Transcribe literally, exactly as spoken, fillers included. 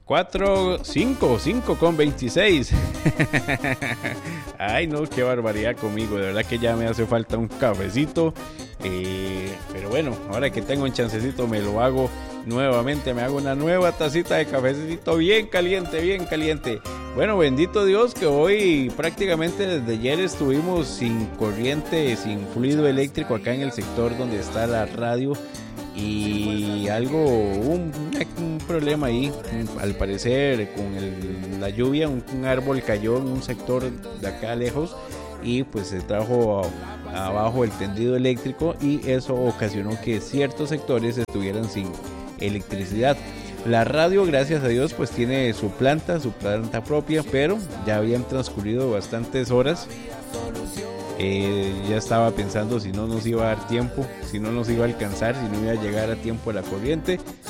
cuatro, cinco, cinco con veintiséis. Ay, no, qué barbaridad conmigo. De verdad que ya me hace falta un cafecito. Eh, pero bueno, ahora que tengo un chancecito me lo hago nuevamente. Me hago una nueva tacita de cafecito bien caliente, bien caliente. Bueno, bendito Dios que hoy prácticamente desde ayer estuvimos sin corriente, sin fluido eléctrico acá en el sector donde está la radio. Y algo, un, un problema ahí, al parecer con el, la lluvia, un, un árbol cayó en un sector de acá lejos y pues se trajo a, abajo el tendido eléctrico y eso ocasionó que ciertos sectores estuvieran sin electricidad. La radio, gracias a Dios, pues tiene su planta, su planta propia, pero ya habían transcurrido bastantes horas. Eh, ya estaba pensando si no nos iba a dar tiempo, si no nos iba a alcanzar, si no iba a llegar a tiempo la corriente.